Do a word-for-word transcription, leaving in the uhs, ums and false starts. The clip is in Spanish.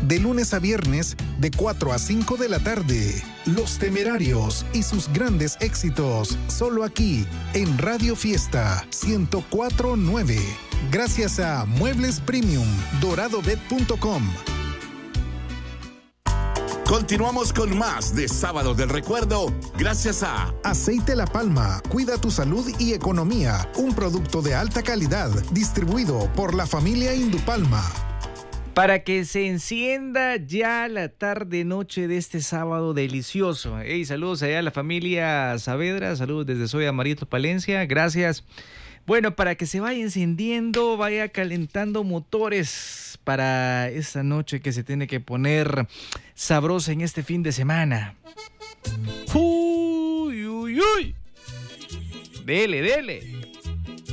de lunes a viernes de cuatro a cinco de la tarde. Los Temerarios y sus grandes éxitos, solo aquí en Radio Fiesta ciento cuatro punto nueve. Gracias a Muebles Premium, doradobet punto com. Continuamos con más de Sábado del Recuerdo, gracias a Aceite La Palma, cuida tu salud y economía. Un producto de alta calidad, distribuido por la familia Indupalma. Para que se encienda ya la tarde-noche de este sábado delicioso. Hey, saludos allá a la familia Saavedra, saludos desde Soy Amarito, Palencia, gracias. Bueno, para que se vaya encendiendo, vaya calentando motores para esta noche que se tiene que poner sabrosa en este fin de semana. Uy, uy, uy. Dele, dele.